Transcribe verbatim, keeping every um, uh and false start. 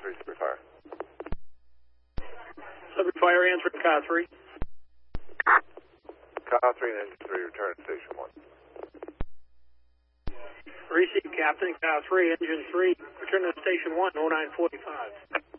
three, Subway Fire. Subway Fire answering car three. Car three and engine three, return to station one. Receive, Captain. Car three, engine three, return to station one, oh nine forty-five.